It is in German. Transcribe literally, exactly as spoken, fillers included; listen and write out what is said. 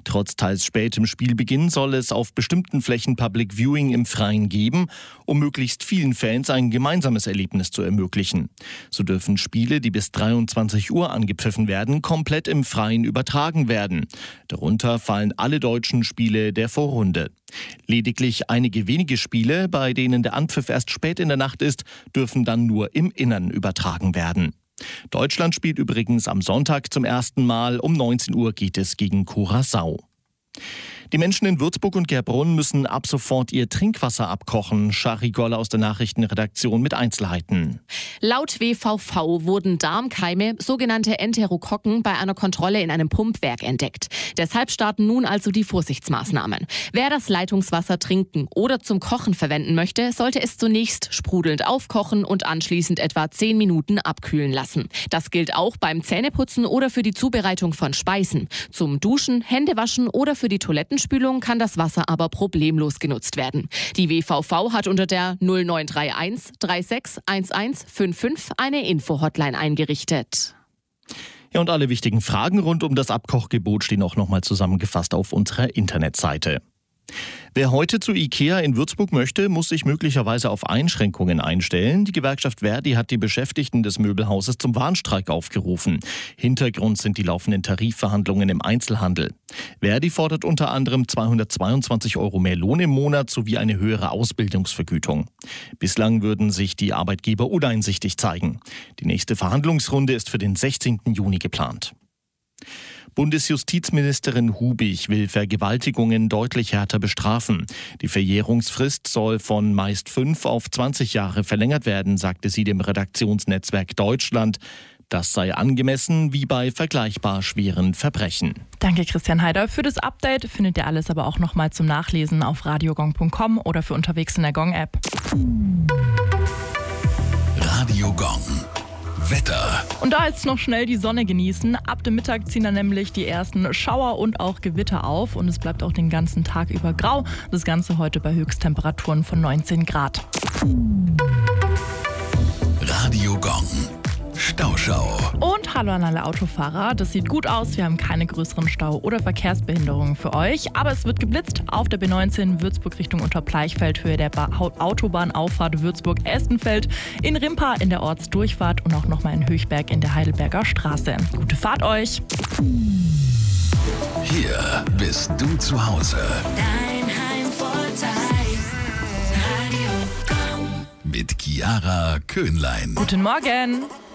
Trotz teils spätem Spielbeginn soll es auf bestimmten Flächen Public Viewing im Freien geben, um möglichst vielen Fans ein gemeinsames Erlebnis zu ermöglichen. So dürfen Spiele, die bis dreiundzwanzig Uhr angepfiffen werden, komplett im Freien übertragen werden. Darunter fallen alle deutschen Spiele der Vorrunde. Lediglich einige wenige Spiele, bei denen der Anpfiff erst spät in der Nacht ist, dürfen dann nur im Innern übertragen werden. Deutschland spielt übrigens am Sonntag zum ersten Mal. Um neunzehn Uhr geht es gegen Curaçao. Die Menschen in Würzburg und Gerbrunn müssen ab sofort ihr Trinkwasser abkochen. Shari Golle aus der Nachrichtenredaktion mit Einzelheiten. Laut W V V wurden Darmkeime, sogenannte Enterokokken, bei einer Kontrolle in einem Pumpwerk entdeckt. Deshalb starten nun also die Vorsichtsmaßnahmen. Wer das Leitungswasser trinken oder zum Kochen verwenden möchte, sollte es zunächst sprudelnd aufkochen und anschließend etwa zehn Minuten abkühlen lassen. Das gilt auch beim Zähneputzen oder für die Zubereitung von Speisen. Zum Duschen, Händewaschen oder für die Toilettenspülung kann das Wasser aber problemlos genutzt werden. Die W V V hat unter der null neun drei eins drei sechs eins eins fünf fünf eine Info-Hotline eingerichtet. Ja, und alle wichtigen Fragen rund um das Abkochgebot stehen auch nochmal zusammengefasst auf unserer Internetseite. Wer heute zu IKEA in Würzburg möchte, muss sich möglicherweise auf Einschränkungen einstellen. Die Gewerkschaft Verdi hat die Beschäftigten des Möbelhauses zum Warnstreik aufgerufen. Hintergrund sind die laufenden Tarifverhandlungen im Einzelhandel. Verdi fordert unter anderem zweihundertzweiundzwanzig Euro mehr Lohn im Monat sowie eine höhere Ausbildungsvergütung. Bislang würden sich die Arbeitgeber uneinsichtig zeigen. Die nächste Verhandlungsrunde ist für den sechzehnten Juni geplant. Bundesjustizministerin Hubig will Vergewaltigungen deutlich härter bestrafen. Die Verjährungsfrist soll von meist fünf auf zwanzig Jahre verlängert werden, sagte sie dem Redaktionsnetzwerk Deutschland. Das sei angemessen wie bei vergleichbar schweren Verbrechen. Danke Christian Heider für das Update. Findet ihr alles aber auch nochmal zum Nachlesen auf radiogong punkt com oder für unterwegs in der Gong-App. Radio Gong. Wetter. Und da jetzt noch schnell die Sonne genießen. Ab dem Mittag ziehen dann nämlich die ersten Schauer und auch Gewitter auf. Und es bleibt auch den ganzen Tag über grau. Das Ganze heute bei Höchsttemperaturen von neunzehn Grad. Radio Gong. Stauschau. Und hallo an alle Autofahrer. Das sieht gut aus. Wir haben keine größeren Stau- oder Verkehrsbehinderungen für euch. Aber es wird geblitzt auf der B neunzehn Würzburg Richtung Unterbleichfeld, Höhe der ba- Autobahnauffahrt Würzburg-Espenfeld, in Rimpa in der Ortsdurchfahrt und auch nochmal in Höchberg in der Heidelberger Straße. Gute Fahrt euch. Hier bist du zu Hause. Dein Heimvorteil. Radio Gong. Mit Chiara Köhnlein. Guten Morgen.